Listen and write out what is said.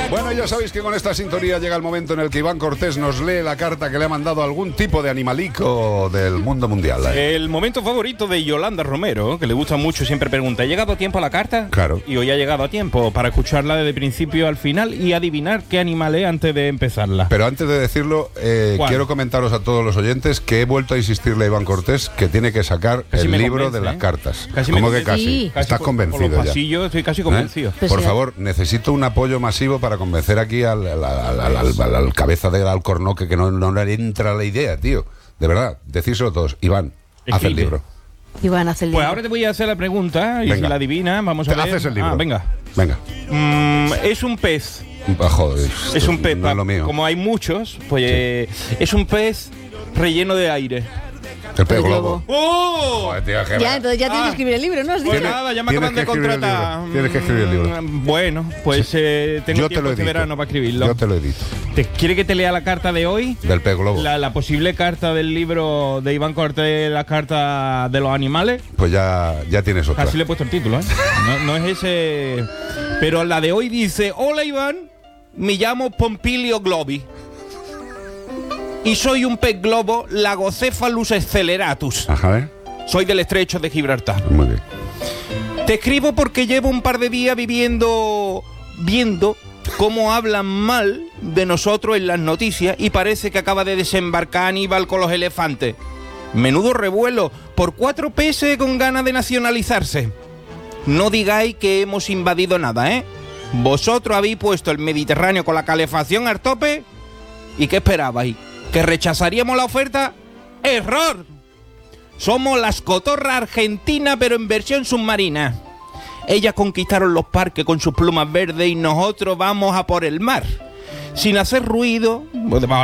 Bueno, ya sabéis que con esta sintonía llega el momento en el que Iván Cortés nos lee la carta que le ha mandado algún tipo de animalico del mundo mundial. El momento favorito de Yolanda Romero, que le gusta mucho, siempre pregunta: ¿ha llegado a tiempo la carta? Claro. Y hoy ha llegado a tiempo para escucharla desde principio al final y adivinar qué animal es antes de empezarla. Pero antes de decirlo, quiero comentaros a todos los oyentes que he vuelto a insistirle a Iván Cortés que tiene que sacar Casi el me libro convence, de las cartas. Casi ¿Cómo me que convence. casi? Sí. Estás Por convencido los ya. pasillos estoy casi convencido. Pues Por sí. favor, necesito un apoyo masivo para convencer aquí al cabeza del Alcornoque, que no le entra la idea, tío. De verdad, decírselo todos. Iván, haz el Escribe. libro. Iván, hace el libro. Pues ahora te voy a hacer la pregunta y Venga. si la adivinas, vamos a Te ver. haces el libro. Venga. Venga. Es un pez. Joder, Es un pez. no es lo mío. Como hay muchos, pues es un pez relleno de aire. El pez El globo. globo. ¡Oh! Joder, tío, qué Ya, entonces ya tienes que escribir el libro, ¿no? ¿Has dicho? Pues nada, ya me tienes acaban de que escribir el contratar. libro. Tienes que escribir el libro. Bueno, pues tengo Yo te tiempo lo este edito. verano para escribirlo. Yo te lo edito. ¿Quiere que te lea la carta de hoy? Del pez globo. La posible carta del libro de Iván Cortés, la carta de los animales. Pues ya tienes otra. Casi le he puesto el título, ¿eh? No es ese. Pero la de hoy dice: hola Iván, me llamo Pompilio Globi y soy un pez globo Lagocephalus sceleratus. Ajá, ¿eh? Soy del estrecho de Gibraltar. Muy bien. Te escribo porque llevo un par de días viendo cómo hablan mal de nosotros en las noticias y parece que acaba de desembarcar Aníbal con los elefantes. Menudo revuelo, por 4 peces con ganas de nacionalizarse. No digáis que hemos invadido nada, ¿eh? Vosotros habéis puesto el Mediterráneo con la calefacción al tope. ¿Y qué esperabais? ¿Que rechazaríamos la oferta? ¡Error! Somos las cotorras argentinas, pero en versión submarina. Ellas conquistaron los parques con sus plumas verdes y nosotros vamos a por el mar. Sin hacer ruido, debajo